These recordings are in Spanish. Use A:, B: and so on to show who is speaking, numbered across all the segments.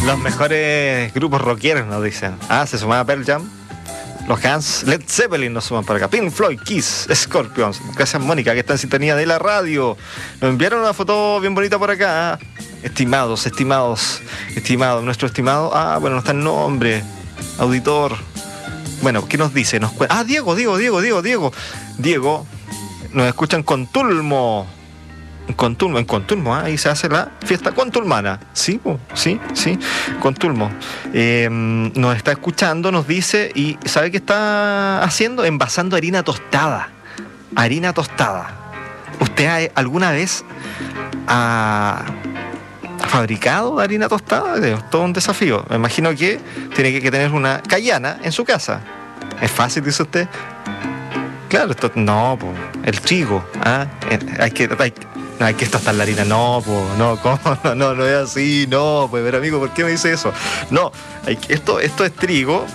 A: Los mejores grupos rockeros nos dicen. Ah, se sumaba Pearl Jam, los Hans, Led Zeppelin nos suman para acá, Pink Floyd, Kiss, Scorpions. Gracias Mónica, que está en sintonía de la radio. Nos enviaron una foto bien bonita por acá. Estimados, nuestro estimado. Ah, bueno, no está el nombre. Auditor. Bueno, ¿qué nos dice? Ah, Diego. Diego, nos escuchan con Tulmo. En Contulmo, ahí se hace la fiesta contulmana. Sí, Contulmo. Nos está escuchando, nos dice, y ¿sabe qué está haciendo? Envasando harina tostada. ¿Usted alguna vez ha fabricado harina tostada? Es todo un desafío. Me imagino que tiene que tener una cayana en su casa. ¿Es fácil, dice usted? Claro, esto no, el trigo. Hay que tostar la harina. No, ¿cómo? No es así, no, pero amigo, ¿por qué me dice eso? No, esto es trigo,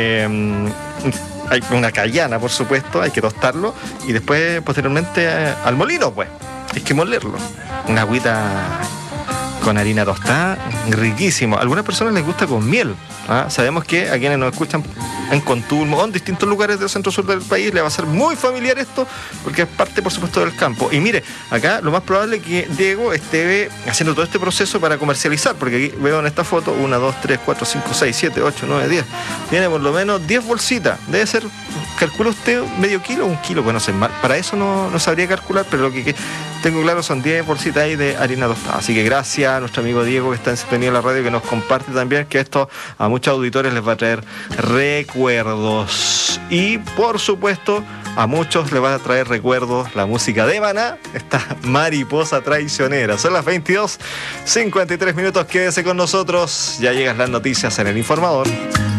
A: hay una cayana, por supuesto, hay que tostarlo y después, posteriormente, al molino, pues, hay que molerlo. Una agüita con harina tostada, riquísimo. A algunas personas les gusta con miel. Sabemos que a quienes nos escuchan en Contulmo o en distintos lugares del centro-sur del país les va a ser muy familiar esto, porque es parte, por supuesto, del campo. Y mire, acá lo más probable es que Diego esté haciendo todo este proceso para comercializar, porque aquí veo en esta foto 1, 2, 3, 4, 5, 6, 7, 8, 9, 10. Tiene por lo menos 10 bolsitas. Debe ser, calcula usted, medio kilo o un kilo, bueno, no sé, para eso no sabría calcular, pero lo que tengo claro son 10 bolsitas ahí de harina tostada. Así que gracias a nuestro amigo Diego, que está en sintonía de la radio, que nos comparte también, que esto a muchos auditores les va a traer recuerdos. Y por supuesto, a muchos les va a traer recuerdos la música de Maná, esta mariposa traicionera. Son las 22:53 minutos, quédese con nosotros. Ya llegan las noticias en El Informador.